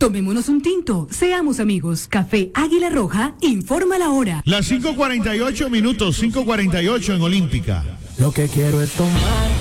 Tomémonos un tinto, seamos amigos. Café Águila Roja, informa la hora. Las 5:48 minutos, 5:48 en Olímpica. Lo que quiero es tomar